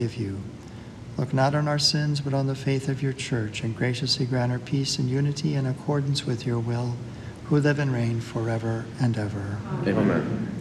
of you. Look not on our sins, but on the faith of your church, and graciously grant her peace and unity in accordance with your will, who live and reign forever and ever. Amen.